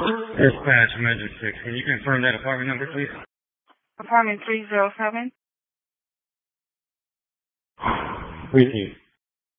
Dispatch, Measure 6. Can you confirm that apartment number, please? Apartment 307. With you.